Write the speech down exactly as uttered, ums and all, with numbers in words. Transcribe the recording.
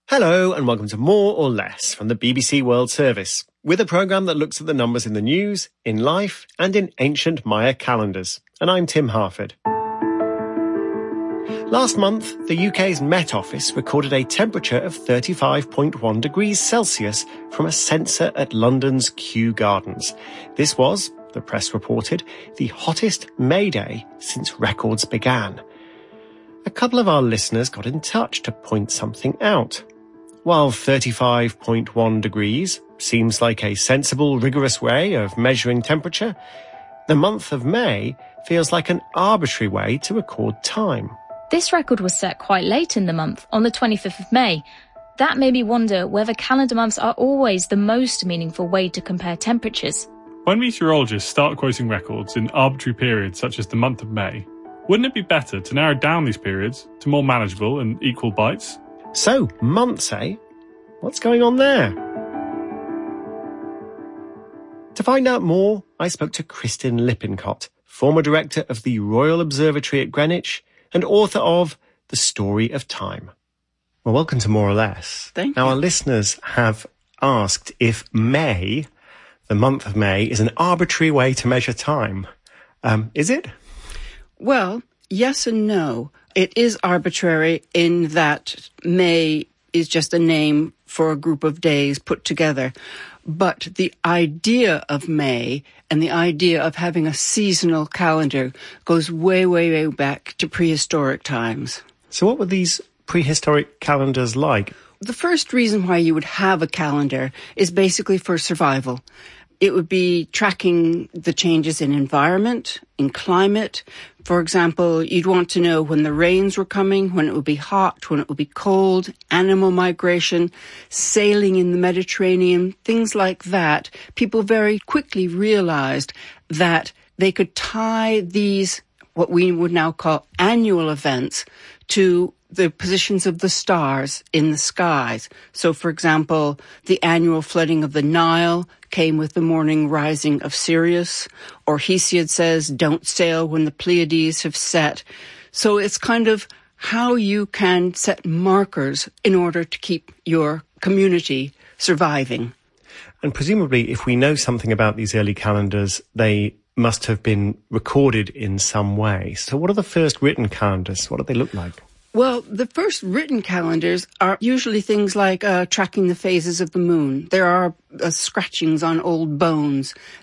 Hello and welcome to More or Less from the B B C World Service, with a programme that looks at the numbers in the news, in life and in ancient Maya calendars. And I'm Tim Harford. Last month, the U K's Met Office recorded a temperature of thirty-five point one degrees Celsius from a sensor at London's Kew Gardens. This was, the press reported, the hottest May Day since records began. A couple of our listeners got in touch to point something out. While thirty-five point one degrees seems like a sensible, rigorous way of measuring temperature, the month of May feels like an arbitrary way to record time. This record was set quite late in the month, on the twenty-fifth of May. That made me wonder whether calendar months are always the most meaningful way to compare temperatures. When meteorologists start quoting records in arbitrary periods such as the month of May, wouldn't it be better to narrow down these periods to more manageable and equal bites? So, months, eh? What's going on there? To find out more, I spoke to Kristin Lippincott, former director of the Royal Observatory at Greenwich and author of The Story of Time. Well, welcome to More or Less. Thank now, you. Our listeners have asked if May, the month of May, is an arbitrary way to measure time. Um, is it? Well, yes and no. It is arbitrary in that May is just a name for a group of days put together. But the idea of May and the idea of having a seasonal calendar goes way, way, way back to prehistoric times. So what were these prehistoric calendars like? The first reason why you would have a calendar is basically for survival. It would be tracking the changes in environment, in climate. For example, you'd want to know when the rains were coming, when it would be hot, when it would be cold, animal migration, sailing in the Mediterranean, things like that. People very quickly realized that they could tie these, what we would now call annual events, to the positions of the stars in the skies. So, for example, the annual flooding of the Nile came with the morning rising of Sirius, or Hesiod says, don't sail when the Pleiades have set. So it's kind of how you can set markers in order to keep your community surviving. And presumably, if we know something about these early calendars, they must have been recorded in some way. So what are the first written calendars? What do they look like? Well, the first written calendars are usually things like uh, tracking the phases of the moon. There are uh, scratchings on old bones.